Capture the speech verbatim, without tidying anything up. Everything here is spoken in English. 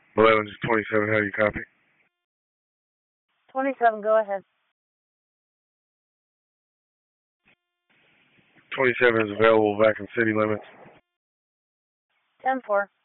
eleven to twenty-seven, how do you copy? twenty-seven, go ahead. twenty-seven is available back in city limits. ten four.